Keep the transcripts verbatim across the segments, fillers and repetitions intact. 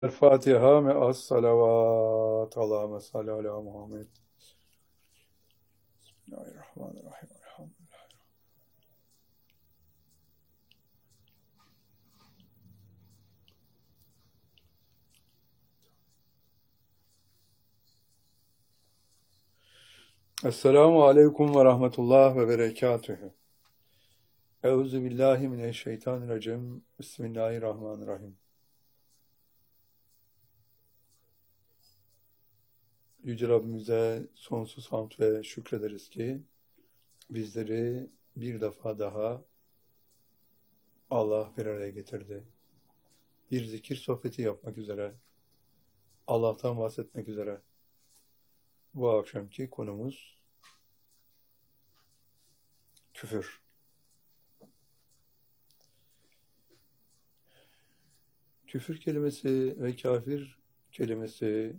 الفاتحة مع الصلوات اللهم صل على محمد. بسم الله الرحمن الرحيم الحمد لله. Esselamu Aleyküm ve Rahmetullah ve Berekatühü. Euzu billahi mineşşeytanirracim. Bismillahirrahmanirrahim. Yüce Rabbimize sonsuz hamd ve şükrederiz ki bizleri bir defa daha Allah bir araya getirdi. Bir zikir sohbeti yapmak üzere, Allah'tan bahsetmek üzere. Bu akşamki konumuz küfür. Küfür kelimesi ve kafir kelimesi,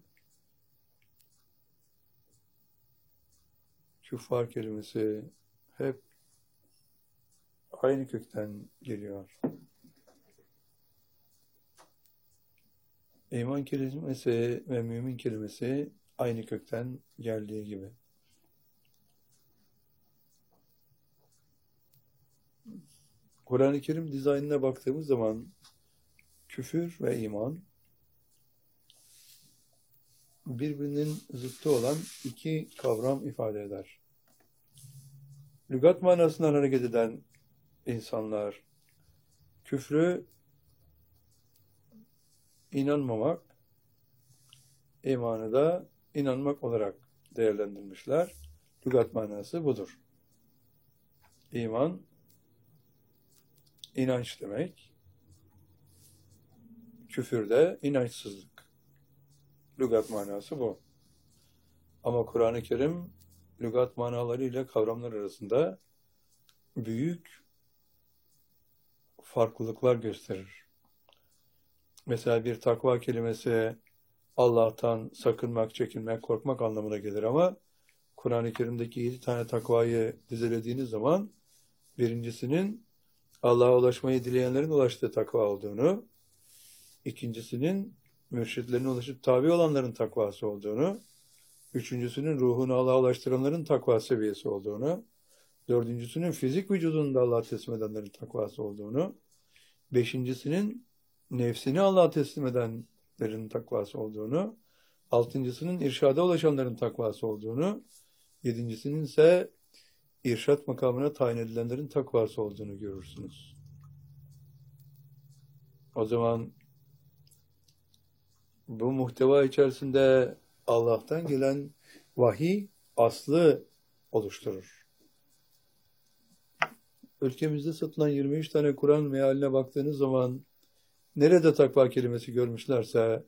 küffar kelimesi hep aynı kökten geliyor. İman kelimesi ve mümin kelimesi aynı kökten geldiği gibi. Kur'an-ı Kerim dizaynına baktığımız zaman küfür ve iman birbirinin zıttı olan iki kavram ifade eder. Lügat manasından hareket eden insanlar küfrü inanmamak, imanı da inanmak olarak değerlendirmişler. Lügat manası budur. İman, inanç demek. Küfür de inançsızlık. Lügat manası bu. Ama Kur'an-ı Kerim lügat manaları ile kavramlar arasında büyük farklılıklar gösterir. Mesela bir takva kelimesi Allah'tan sakınmak, çekinmek, korkmak anlamına gelir ama Kur'an-ı Kerim'deki yedi tane takvayı dizelediğiniz zaman birincisinin Allah'a ulaşmayı dileyenlerin ulaştığı takva olduğunu, ikincisinin mürşitlerine ulaşıp tabi olanların takvası olduğunu, üçüncüsünün ruhunu Allah'a ulaştıranların takva seviyesi olduğunu, dördüncüsünün fizik vücudunu da Allah'a teslim edenlerin takvası olduğunu, beşincisinin nefsini Allah'a teslim edenlerin takvası olduğunu, altıncısının irşada ulaşanların takvası olduğunu, yedincisinin ise irşat makamına tayin edilenlerin takvası olduğunu görürsünüz. O zaman bu muhteva içerisinde Allah'tan gelen vahiy aslı oluşturur. Ülkemizde satılan yirmi üç tane Kur'an mealine baktığınız zaman nerede takva kelimesi görmüşlerse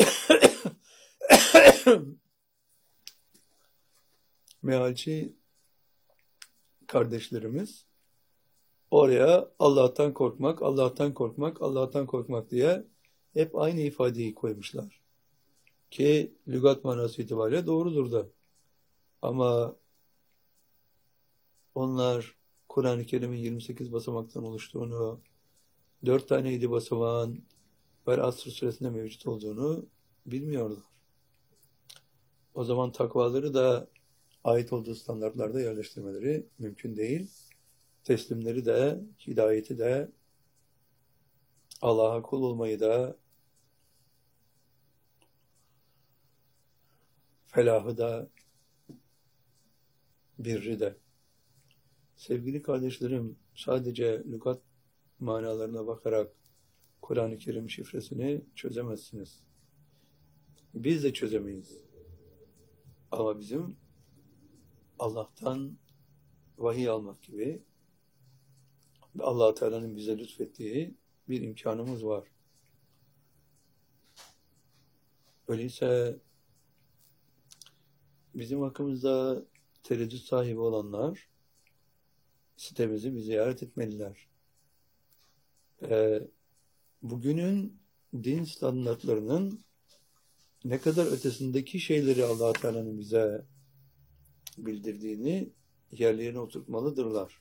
mealci kardeşlerimiz oraya Allah'tan korkmak, Allah'tan korkmak, Allah'tan korkmak diye hep aynı ifadeyi koymuşlar. Ki lügat manası itibariyle doğrudur da. Ama onlar Kur'an-ı Kerim'in yirmi sekiz basamaktan oluştuğunu, dört tane yedi basamağın ve Asr suresinde mevcut olduğunu bilmiyorlar. O zaman takvaları da ait olduğu standartlarda yerleştirmeleri mümkün değil. Teslimleri de, hidayeti de, Allah'a kul olmayı da, felahı da, birri de. Sevgili kardeşlerim, sadece lügat manalarına bakarak Kur'an-ı Kerim şifresini çözemezsiniz. Biz de çözemeyiz. Ama bizim Allah'tan vahiy almak gibi Allah-u Teala'nın bize lütfettiği bir imkanımız var. Öyleyse bizim hakkımızda tereddüt sahibi olanlar sitemizi bir ziyaret etmeliler. Ee, bugünün din standartlarının ne kadar ötesindeki şeyleri Allah-u Teala'nın bize bildirdiğini yerlerine oturtmalıdırlar.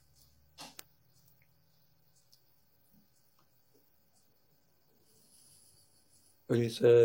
Öyleyse